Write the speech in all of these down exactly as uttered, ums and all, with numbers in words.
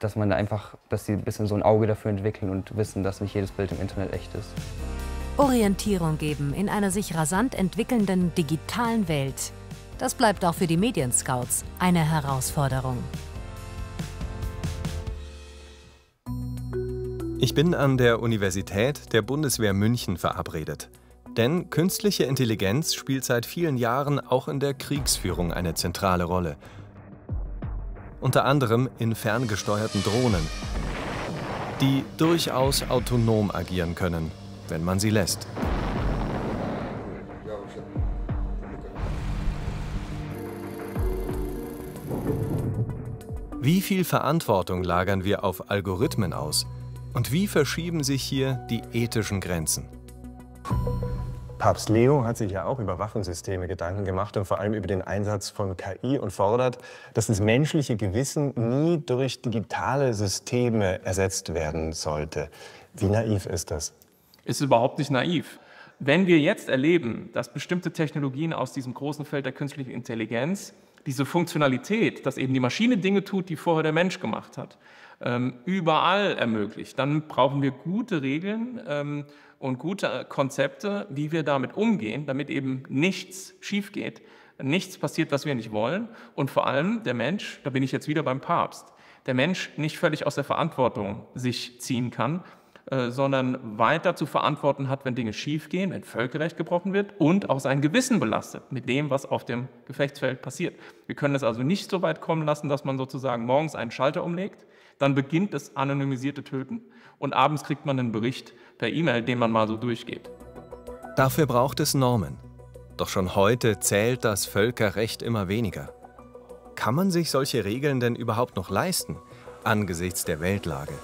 dass man da einfach, dass sie ein bisschen so ein Auge dafür entwickeln und wissen, dass nicht jedes Bild im Internet echt ist. Orientierung geben in einer sich rasant entwickelnden digitalen Welt. Das bleibt auch für die Medienscouts eine Herausforderung. Ich bin an der Universität der Bundeswehr München verabredet. Denn künstliche Intelligenz spielt seit vielen Jahren auch in der Kriegsführung eine zentrale Rolle. Unter anderem in ferngesteuerten Drohnen, die durchaus autonom agieren können, wenn man sie lässt. Wie viel Verantwortung lagern wir auf Algorithmen aus? Und wie verschieben sich hier die ethischen Grenzen? Papst Leo hat sich ja auch über Waffensysteme Gedanken gemacht und vor allem über den Einsatz von K I und fordert, dass das menschliche Gewissen nie durch digitale Systeme ersetzt werden sollte. Wie naiv ist das? Ist überhaupt nicht naiv. Wenn wir jetzt erleben, dass bestimmte Technologien aus diesem großen Feld der künstlichen Intelligenz diese Funktionalität, dass eben die Maschine Dinge tut, die vorher der Mensch gemacht hat, überall ermöglicht, dann brauchen wir gute Regeln ähm, und gute Konzepte, wie wir damit umgehen, damit eben nichts schief geht, nichts passiert, was wir nicht wollen und vor allem der Mensch, da bin ich jetzt wieder beim Papst, der Mensch nicht völlig aus der Verantwortung sich ziehen kann, äh, sondern weiter zu verantworten hat, wenn Dinge schief gehen, wenn Völkerrecht gebrochen wird und auch sein Gewissen belastet mit dem, was auf dem Gefechtsfeld passiert. Wir können es also nicht so weit kommen lassen, dass man sozusagen morgens einen Schalter umlegt, dann beginnt das anonymisierte Töten und abends kriegt man einen Bericht per E-Mail, den man mal so durchgeht. Dafür braucht es Normen. Doch schon heute zählt das Völkerrecht immer weniger. Kann man sich solche Regeln denn überhaupt noch leisten, angesichts der Weltlage?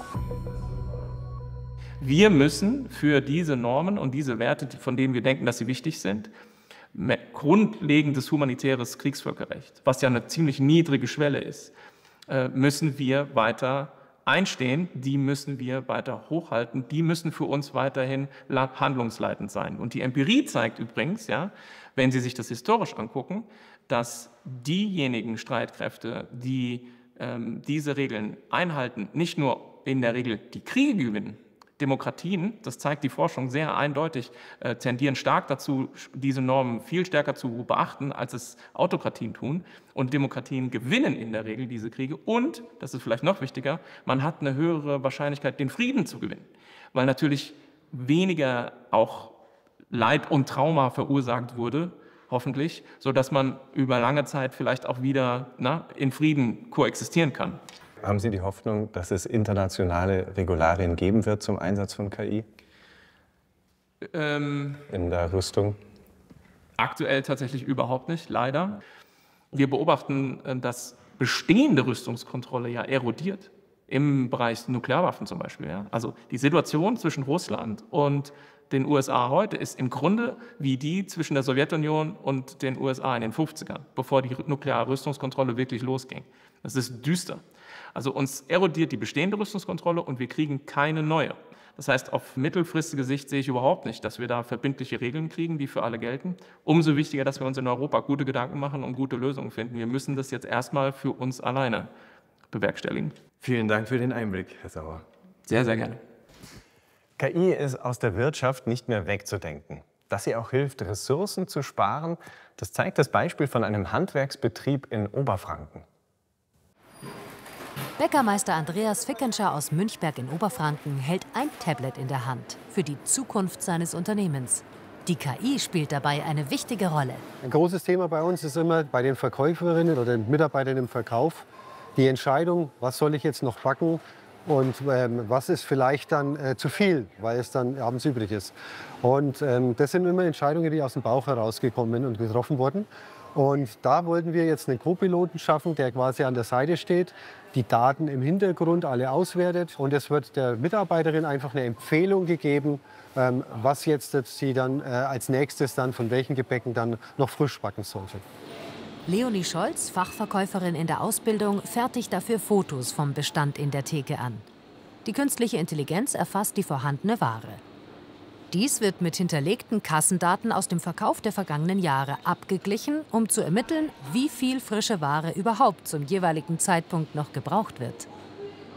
Wir müssen für diese Normen und diese Werte, von denen wir denken, dass sie wichtig sind, grundlegendes humanitäres Kriegsvölkerrecht, was ja eine ziemlich niedrige Schwelle ist, müssen wir weiter einstehen, die müssen wir weiter hochhalten, die müssen für uns weiterhin handlungsleitend sein. Und die Empirie zeigt übrigens, ja, wenn Sie sich das historisch angucken, dass diejenigen Streitkräfte, die ähm, diese Regeln einhalten, nicht nur in der Regel die Kriege gewinnen. Demokratien, das zeigt die Forschung sehr eindeutig, äh, tendieren stark dazu, diese Normen viel stärker zu beachten, als es Autokratien tun. Und Demokratien gewinnen in der Regel diese Kriege. Und, das ist vielleicht noch wichtiger, man hat eine höhere Wahrscheinlichkeit, den Frieden zu gewinnen. Weil natürlich weniger auch Leid und Trauma verursacht wurde, hoffentlich, sodass man über lange Zeit vielleicht auch wieder na, in Frieden koexistieren kann. Haben Sie die Hoffnung, dass es internationale Regularien geben wird zum Einsatz von K I ähm, in der Rüstung? Aktuell tatsächlich überhaupt nicht, leider. Wir beobachten, dass bestehende Rüstungskontrolle ja erodiert, im Bereich Nuklearwaffen zum Beispiel. Ja. Also die Situation zwischen Russland und den U S A heute ist im Grunde wie die zwischen der Sowjetunion und den U S A in den fünfzigern, bevor die nukleare Rüstungskontrolle wirklich losging. Das ist düster. Also uns erodiert die bestehende Rüstungskontrolle und wir kriegen keine neue. Das heißt, auf mittelfristige Sicht sehe ich überhaupt nicht, dass wir da verbindliche Regeln kriegen, die für alle gelten. Umso wichtiger, dass wir uns in Europa gute Gedanken machen und gute Lösungen finden. Wir müssen das jetzt erstmal für uns alleine bewerkstelligen. Vielen Dank für den Einblick, Herr Sauer. Sehr, sehr gerne. K I ist aus der Wirtschaft nicht mehr wegzudenken. Dass sie auch hilft, Ressourcen zu sparen, das zeigt das Beispiel von einem Handwerksbetrieb in Oberfranken. Bäckermeister Andreas Fickenscher aus Münchberg in Oberfranken hält ein Tablet in der Hand für die Zukunft seines Unternehmens. Die K I spielt dabei eine wichtige Rolle. Ein großes Thema bei uns ist immer bei den Verkäuferinnen oder den Mitarbeitern im Verkauf die Entscheidung, was soll ich jetzt noch backen und ähm, was ist vielleicht dann äh, zu viel, weil es dann abends übrig ist. Und ähm, das sind immer Entscheidungen, die aus dem Bauch herausgekommen und getroffen wurden. Und da wollten wir jetzt einen Co-Piloten schaffen, der quasi an der Seite steht, die Daten im Hintergrund alle auswertet. Und es wird der Mitarbeiterin einfach eine Empfehlung gegeben, ähm, was jetzt sie dann äh, als nächstes dann von welchen Gebäcken dann noch frisch backen sollte. Leonie Scholz, Fachverkäuferin in der Ausbildung, fertigt dafür Fotos vom Bestand in der Theke an. Die künstliche Intelligenz erfasst die vorhandene Ware. Dies wird mit hinterlegten Kassendaten aus dem Verkauf der vergangenen Jahre abgeglichen, um zu ermitteln, wie viel frische Ware überhaupt zum jeweiligen Zeitpunkt noch gebraucht wird.